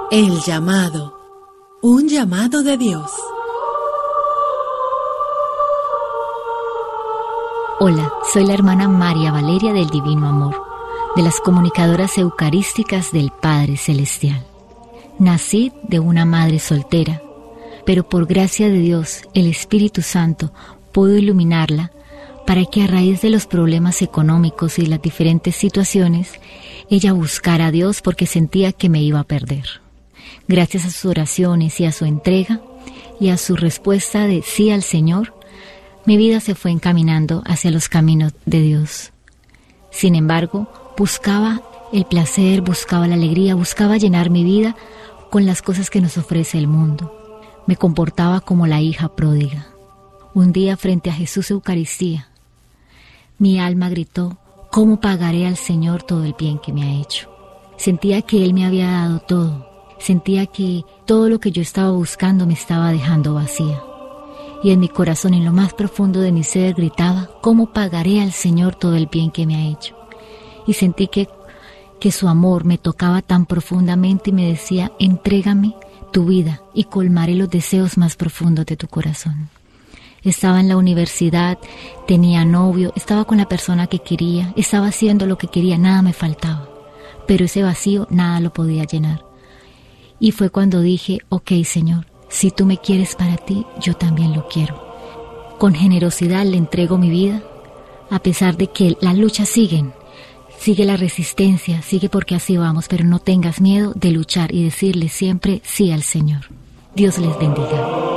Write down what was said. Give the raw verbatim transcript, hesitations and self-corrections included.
El llamado. Un llamado de Dios. Hola, soy la hermana María Valeria del Divino Amor, de las comunicadoras eucarísticas del Padre Celestial. Nací de una madre soltera, pero por gracia de Dios, el Espíritu Santo pudo iluminarla para que a raíz de los problemas económicos y las diferentes situaciones, ella buscara a Dios porque sentía que me iba a perder. Gracias a sus oraciones y a su entrega y a su respuesta de sí al Señor, mi vida se fue encaminando hacia los caminos de Dios. Sin embargo, buscaba el placer, buscaba la alegría, buscaba llenar mi vida con las cosas que nos ofrece el mundo. Me comportaba como la hija pródiga. Un día, frente a Jesús Eucaristía, mi alma gritó: ¿cómo pagaré al Señor todo el bien que me ha hecho? Sentía que Él me había dado todo. Sentía que todo lo que yo estaba buscando me estaba dejando vacía. Y en mi corazón, en lo más profundo de mi ser, gritaba: ¿cómo pagaré al Señor todo el bien que me ha hecho? Y sentí que, que su amor me tocaba tan profundamente y me decía: entrégame tu vida y colmaré los deseos más profundos de tu corazón. Estaba en la universidad, tenía novio, estaba con la persona que quería, estaba haciendo lo que quería, nada me faltaba. Pero ese vacío nada lo podía llenar. Y fue cuando dije: ok, Señor, si tú me quieres para ti, yo también lo quiero. Con generosidad le entrego mi vida, a pesar de que las luchas siguen. Sigue la resistencia, sigue porque así vamos, pero no tengas miedo de luchar y decirle siempre sí al Señor. Dios les bendiga.